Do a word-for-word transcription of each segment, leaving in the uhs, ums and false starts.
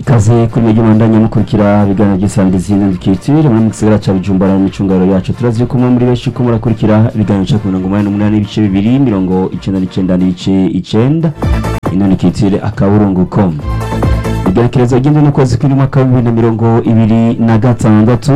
ikaze kuri mejo bandanya mukurikira ibiganiro by'isangiza y'indukitire muri gisagara ca Bujumbura mu micungaro yacu turazire kumwe muri benshi ko murakurikira ibiganiro cyo mirongo umunani n'umunani ibice bibiri mirongo icenda n'icenda n'ibice icenda indukitire akaburungu com igerekerezo ry'indwi n'ukwezi kw'indwi mwaka wa bibiri na mirongo ibiri na gatandatu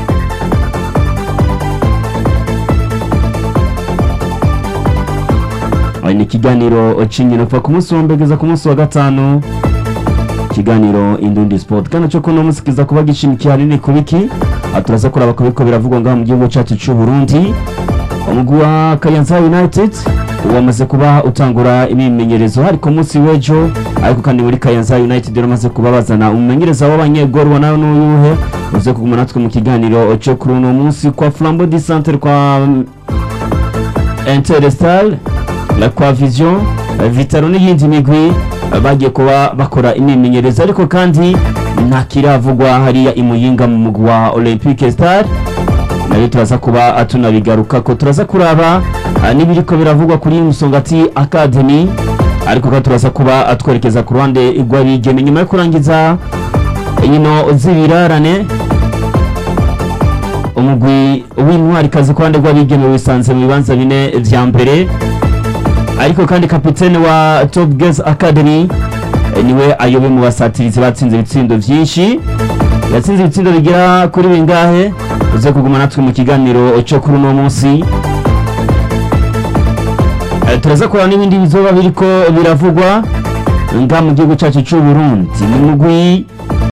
ni ikiganiro c'inkino kuva ku munsi wa mbere kugeza ku munsi wa gatanu ikiganiro Indundi Sport kana cyo kuno musikiza kuba gishimikiye hanini kubiki aturaza kuraba ko biko biravugwa ngaha mu gihugu cyacu cy'u Burundi umugwi wa Kayanza United wamaze kuba utangura imimenyerezo hari ku munsi w'ejo ariko kandi muri Kayanza United yaramaze kuba bazana umumenyereza w'abanyegoro wa nayo n'uyuhe uze kuguma natwe mu kiganiro cyo kuri uno munsi kwa Flambeau du Centre kwa Interstal la kwa Vision Vitaro n'iyindi migwi bagiye kuba bakora imimenyerezo ariko kandi nta kiravugwa hariya imuyinga mu mugwi wa Olympique Star nayo turaza kuba atunabigaruka ko turaza kuraba nibiriko biravugwa kuri Musongati Academy ariko kandi turaza kuba atwerekeza ku ruhande igwabigeme nyuma yo kurangiza inkino z'ibirarane umugwi w'intwari kazi kwande gwabigeme wisanze mu bibanza bine vya mbere ariko kandi kapitene wa Top Girls Academy niwe ayobe mu basatirizi batsinze ibitsindo byinshi yatsinze ibitsindo bigera kuri bingahe uze kuguma natwe mu kiganiro cyo kuri uno munsi turaza kurana n'ibindi bizoba biriko biravugwa nga mu gihugu cyacu cy'u Burundi mu mugwi